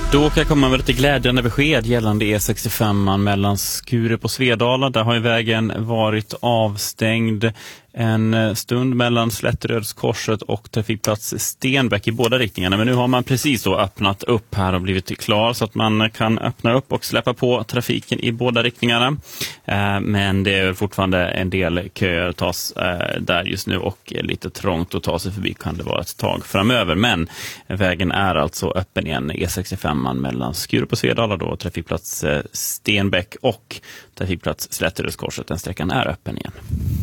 Då kan jag komma med lite glädjande besked gällande E65 mellan Skurup och Svedala. Där har ju vägen varit avstängd en stund mellan Slätterödskorset och trafikplats Stenbäck i båda riktningarna. Men nu har man precis då öppnat upp här och blivit klar så att man kan öppna upp och släppa på trafiken i båda riktningarna. Men det är fortfarande en del köer tas där just nu och lite trångt att ta sig förbi kan det vara ett tag framöver. Men vägen är alltså öppen igen, E65 mellan Skurup och Svedala då, trafikplats Stenbäck och trafikplats Slätterödskorset. Den sträckan är öppen igen.